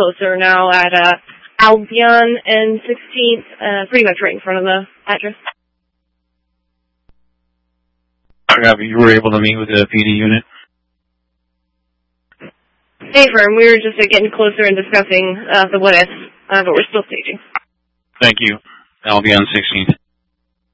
closer now at Albion and 16th, pretty much right in front of the address. You were able to meet with the PD unit? Hey, firm. We were just getting closer and discussing the what-ifs, but we're still staging. Thank you. Albion 16th.